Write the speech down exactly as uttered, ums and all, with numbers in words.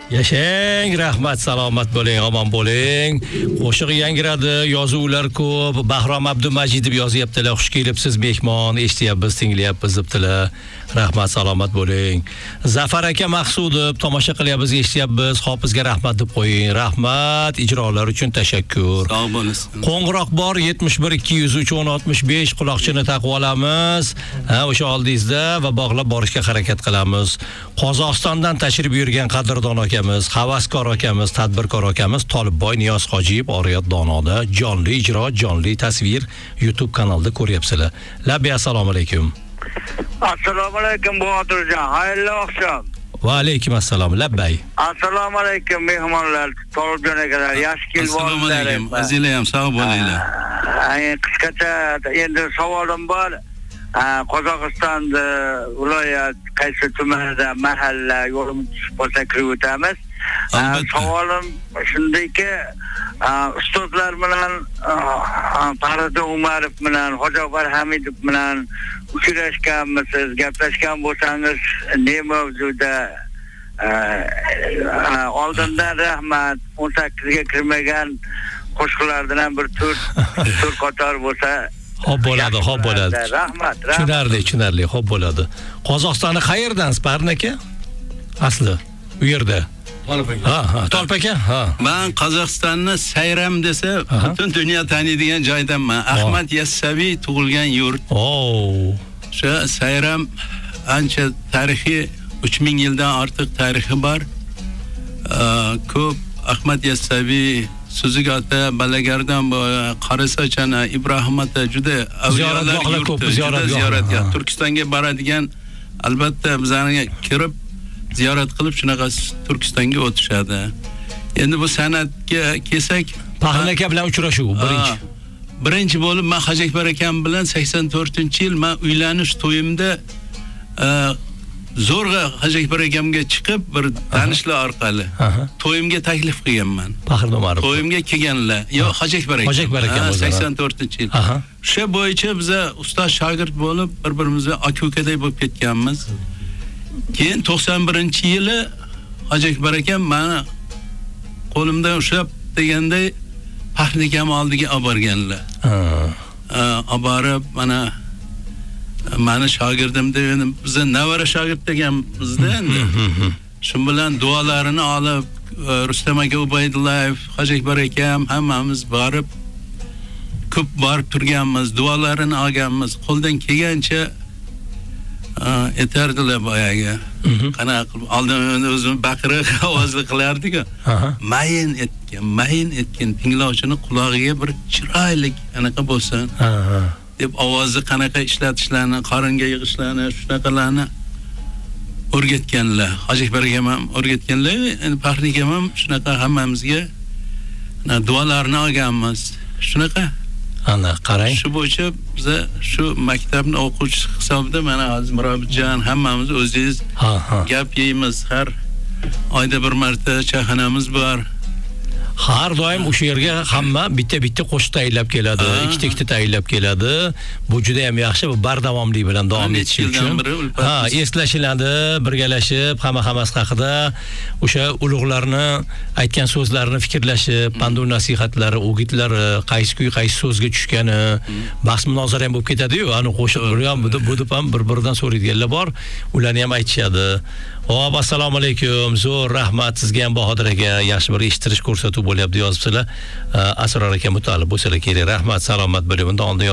Yashang, rahmat, salomat bo'ling, omon bo'ling. Qo'shiq yangradi, yozuvlar ko'p. Bahrom Abdumajidov yozyaptilar. Xush kelibsiz mehmon, eshityapmiz, tinglayapmiz debdilar. Rahmat, salomat bo'ling. Zafar aka Maqsudov tomosha qilyapmiz, eshityapmiz. Hofizga rahmat deb qo'ying. Rahmat, ijrolar uchun tashakkur. Sog' bo'lasiz. Qo'ng'iroq bor yetmish bir ikki yuz uch o'n oltmish besh, quloqchini taqib olamiz. Ha, o'sha oldingizda va bog'lab borishga harakat qilamiz. Qozog'istondan tashrif buyurgan qadrdon akamiz, havaskor akamiz, tadbirkor akamiz Tolibboy Niyoz Hojiyev Oriyat Donoda jonli ijro, jonli tasvir YouTube kanalida ko'ryapsizlar. Labbi assalomu alaykum. Assalomu alaykum Botirjon. Xayrli oqshom. Va alaykum assalom. Labbay. Assalomu alaykum mehmonlar, Tolibjon akalar, yaxshi kelibsizlar. Assalomu alaykum. Azilar ham sog' bo'linglar. Qisqacha endi savolim bor. Qozog'istonda viloyat qaysi tumanida mahalla yo'limiz bo'lsa kirib o'tamiz. Savolim shundayki, ustozlar bilan Farida Umarov bilan Hojiobor Hamidov bilan uchrashganmisiz, gaplashgan bo'lsangiz, ne mavzuda? Oldindan rahmat, o'n sakkizga kirmagan qo'shiqlardan bir to'rt to'rt qator bo'lsa Xo'p bo'ladi, xo'p bo'ladi. Rahmat, rahmat. Tushunarli, tushunarli, xo'p bo'ladi. Qozog'istonni qayerdan Sparn aka? Asli u yerda. Ha, ha, Tolip aka. Ha. Men Qozog'istonni Sayram desa, butun dunyo taniydigan joydanman. Ahmad Yassaviy tug'ilgan yurt. Oo. Shu Sayram ancha tarixiy, uch ming yildan ortiq tarixi bor. Ko'p Ahmad Yassaviy Suziga ota Balagardan Qarisochana Ibrohim ota juda avliyolar yurti, ziyoratga Turkistonga boradigan albatta bizlarga kirib ziyorat qilib shunaqa Turkistonga o'tishadi. Endi bu san'atga kelsak, Paxin aka bilan uchrashuv birinchi. Birinchi bo'lib men Hoji Akbar akam bilan sakson to'rtinchi yil men uylanish to'yimda zo'rg'a Hoji Akbar akamga chiqib bir tanishlar orqali to'yimga taklif qilganman. Paxin Umarov. To'yimga kelganlar. Yo'q, Hoji Akbar akam. Hoji Akbar akam sakson to'rtinchi yil. O'sha bo'yicha biz ustoz shogird bo'lib bir-birimizga aka-ukaday bo'lib ketganmiz. Keyin to'qson birinchi yili Hoji Akbar akam meni qo'limdan ushlab deganday Paxin akam oldiga olib borganlar. Olib borib mana meni shogirdim deb biz navara shogird deganmizda endi. Shu bilan duolarini olib Rustam aka Ubaydullayev, Hoji Akbar akam hammamiz borib ko'p borib turganmiz, duolarini olganmiz. Qo'ldan kelgancha etardilar boyaga. Qanaqa qilib oldin o'zim baqiriq ovozli qilardi-ku. Mayin etgan, mayin etgan tinglovchini qulog'iga bir chiroyli anaqa bo'lsin. deb ovozni qanaqa ishlatishlarini, qoringa yig'ishlarini, shunaqalarni o'rgatganlar. Hoji Akbar akam ham o'rgatganlar. Endi Paxin akam ham shunaqa hammamizga duolarni olganmiz. Shunaqa. Ana, qarang. Shu bo'yicha biz shu maktabning o'quvchisi hisobida mana hozir Mirobidjon hammamiz o'zingiz gap yeymiz. Har oyda bir marta chayxonamiz bor. Har doim o'sha yerga hamma bitta-bitta qo'shiq tayyorlab keladi, ikkita-ikkita tayyorlab keladi. Bu juda ham yaxshi, bu bardavomlik bilan davom etishi uchun. Ha, eslashiladi, birgalashib, hamma hammasi haqida o'sha ulug'larni aytgan so'zlarini fikrlashib, pandu nasihatlari, o'gitlari, qaysi kuy qaysi so'zga tushgani, bahs munozara ham bo'lib ketadi-yu, ani qo'shiq ham bu deb ham bir-biridan so'raydiganlar bor, ularni ham aytishadi. Hop, assalomu alaykum. Zo'r rahmat sizga ham Bahodir aka, yaxshi bir eshittirish ko'rsatuv bo'lyapti yozibsizlar. Asror aka Mutallib bo'lsalar kerak. Rahmat, salomat bo'ling. Unda